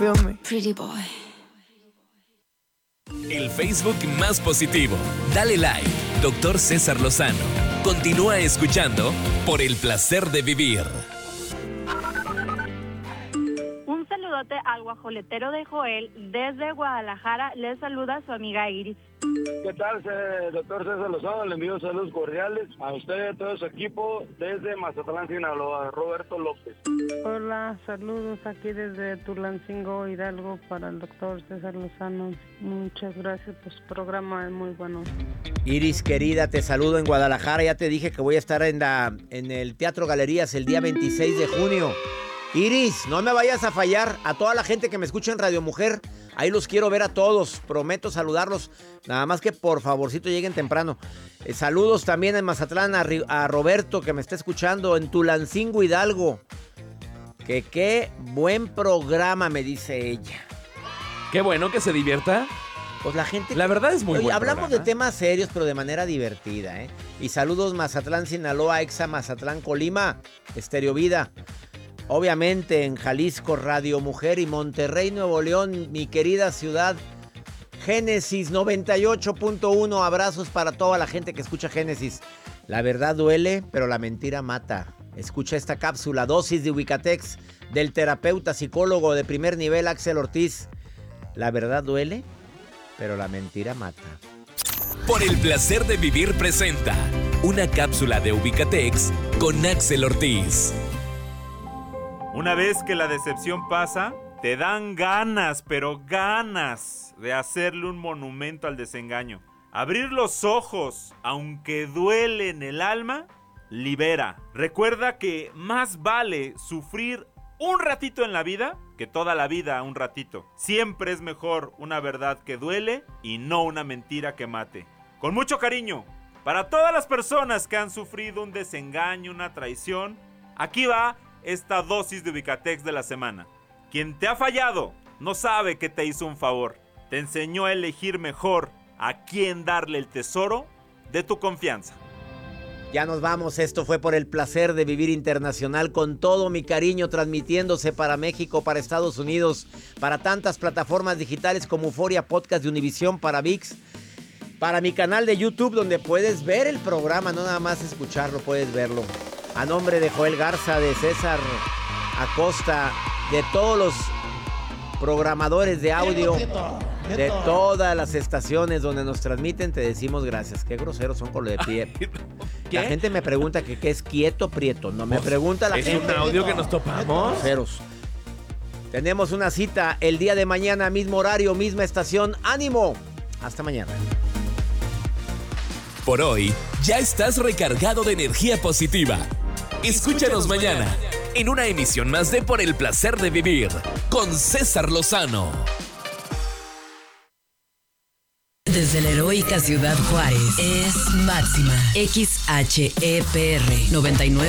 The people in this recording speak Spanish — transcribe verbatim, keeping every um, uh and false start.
Pretty boy. El Facebook más positivo. Dale like, doctor César Lozano. Continúa escuchando Por el placer de vivir. Un saludote al guajoletero de Joel desde Guadalajara. Les saluda su amiga Iris. ¿Qué tal, doctor César Lozano? Le envío saludos cordiales a usted y a todo su equipo desde Mazatlán, Sinaloa. Roberto López. Hola, saludos aquí desde Tulancingo, Hidalgo, para el doctor César Lozano. Muchas gracias por su programa, es muy bueno. Iris, querida, te saludo en Guadalajara. Ya te dije que voy a estar en, la, en el Teatro Galerías el día veintiséis de junio. Iris, no me vayas a fallar. A toda la gente que me escucha en Radio Mujer, ahí los quiero ver a todos. Prometo saludarlos. Nada más que por favorcito lleguen temprano. Eh, saludos también en Mazatlán a, a Roberto, que me está escuchando en Tulancingo, Hidalgo. Que qué buen programa, me dice ella. Qué bueno que se divierta. Pues la gente... La verdad es muy Oye, buen hablamos programa. de temas serios, pero de manera divertida, ¿eh? Y saludos Mazatlán, Sinaloa, Exa Mazatlán, Colima, Estéreo Vida. Obviamente en Jalisco, Radio Mujer, y Monterrey, Nuevo León, mi querida ciudad, Génesis noventa y ocho punto uno. Abrazos para toda la gente que escucha Génesis. La verdad duele, pero la mentira mata. Escucha esta cápsula, dosis de Ubicatex, del terapeuta psicólogo de primer nivel Axel Ortiz. La verdad duele, pero la mentira mata. Por el placer de vivir presenta una cápsula de Ubicatex con Axel Ortiz. Una vez que la decepción pasa, te dan ganas, pero ganas de hacerle un monumento al desengaño. Abrir los ojos, aunque duele en el alma, libera. Recuerda que más vale sufrir un ratito en la vida que toda la vida un ratito. Siempre es mejor una verdad que duele y no una mentira que mate. Con mucho cariño, para todas las personas que han sufrido un desengaño, una traición, aquí va esta dosis de Ubicatex de la semana. Quien te ha fallado no sabe que te hizo un favor. Te enseñó a elegir mejor a quién darle el tesoro de tu confianza. Ya nos vamos, esto fue Por el placer de vivir internacional, con todo mi cariño, transmitiéndose para México, para Estados Unidos, para tantas plataformas digitales como Euforia Podcast de Univisión, para ViX, para mi canal de YouTube, donde puedes ver el programa, no nada más escucharlo, puedes verlo. A nombre de Joel Garza, de César Acosta, de todos los programadores de audio, de todas las estaciones donde nos transmiten, te decimos gracias. Qué groseros son con lo de pie. ¿Qué? La gente me pregunta que qué es quieto prieto. No me pregunta la ¿Es gente. un audio que nos topamos? Groseros. Tenemos una cita el día de mañana, mismo horario, misma estación. ¡Ánimo! Hasta mañana. Por hoy, ya estás recargado de energía positiva. Escúchanos mañana en una emisión más de Por el placer de vivir con César Lozano. Desde la heroica Ciudad Juárez es Máxima X H E P R noventa y nueve.